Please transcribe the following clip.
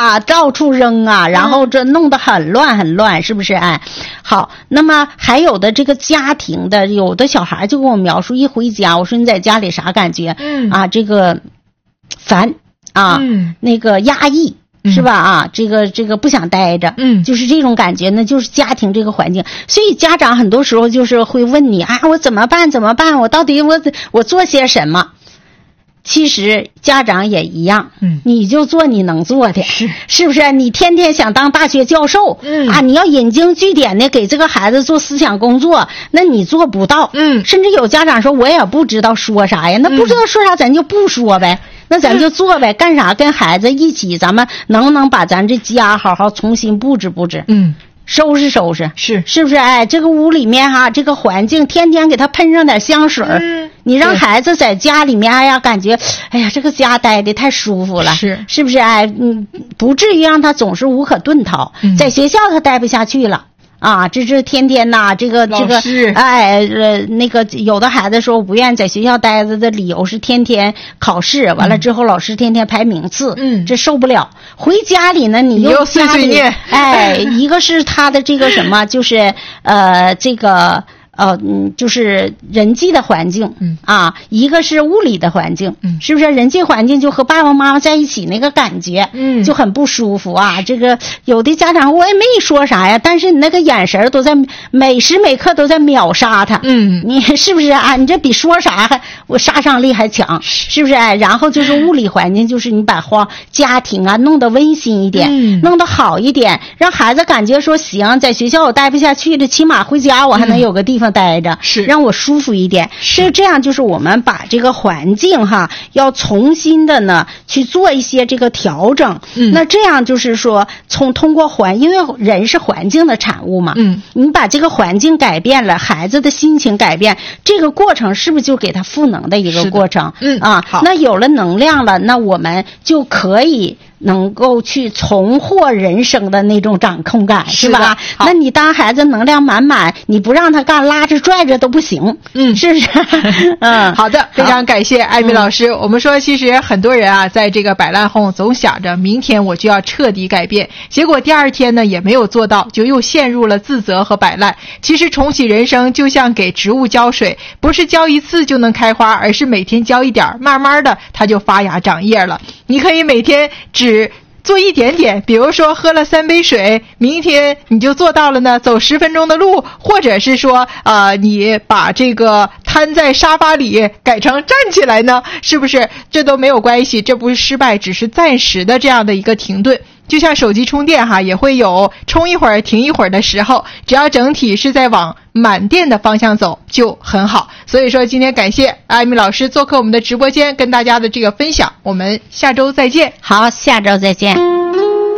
啊，到处扔啊，然后这弄得很乱很乱，是不是？哎，好，那么还有的这个家庭的，有的小孩就跟我描述，一回家，我说你在家里啥感觉？啊，这个烦啊，那个压抑。是吧？啊，这个不想待着，就是这种感觉呢，就是家庭这个环境。所以家长很多时候就是会问你啊，我怎么办？我到底我做些什么？其实家长也一样，你就做你能做的，是不是？你天天想当大学教授，啊，你要引经据典的给这个孩子做思想工作，那你做不到，甚至有家长说我也不知道说啥呀，那不知道说啥咱就不说呗。那咱就做呗，干啥？跟孩子一起，咱们能不能把咱这家好好重新布置布置？收拾收拾，是不是？哎，这个屋里面哈，这个环境天天给他喷上点香水你让孩子在家里面，哎呀，感觉哎呀，这个家待的太舒服了，是不是？哎，不至于让他总是无可遁逃，在学校他待不下去了。啊，这是天天呐，这个，哎，那个有的孩子说我不愿意在学校待着的理由是天天考试，完了之后老师天天排名次，这受不了。回家里呢，你又碎碎念， 哎，一个是他的这个什么，就是这个。就是人际的环境，啊，一个是物理的环境，是不是？人际环境就和爸爸妈妈在一起那个感觉，就很不舒服啊。这个有的家长我也没说啥呀，但是你那个眼神都在每时每刻都在秒杀他，你是不是啊？你这比说啥我杀伤力还强，是不是？哎，然后就是物理环境，就是你把家庭啊弄得温馨一点，弄得好一点，让孩子感觉说行，在学校我待不下去了，起码回家我还能有个地方待着，让我舒服一点。是这样，就是我们把这个环境哈，要重新的呢去做一些这个调整。那这样就是说，通过因为人是环境的产物嘛，你把这个环境改变了，孩子的心情改变，这个过程是不是就给他赋能的一个过程？好，那有了能量了，那我们就可以能够去重获人生的那种掌控感，是吧？那你当孩子能量满满，你不让他干，拉着拽着都不行，是不是？ 好的，非常感谢艾米老师。我们说，其实很多人啊，在这个摆烂后总想着明天我就要彻底改变，结果第二天呢也没有做到，就又陷入了自责和摆烂。其实重启人生就像给植物浇水，不是浇一次就能开花，而是每天浇一点，慢慢的它就发芽长叶了。你可以每天只做一点点，比如说喝了3杯水，明天你就做到了呢，走10分钟的路，或者是说你把这个瘫在沙发里改成站起来呢，是不是？这都没有关系，这不是失败，只是暂时的这样的一个停顿。就像手机充电哈，也会有充一会儿停一会儿的时候，只要整体是在往满电的方向走就很好。所以说今天感谢艾米老师做客我们的直播间，跟大家的这个分享，我们下周再见。 好，下周再见。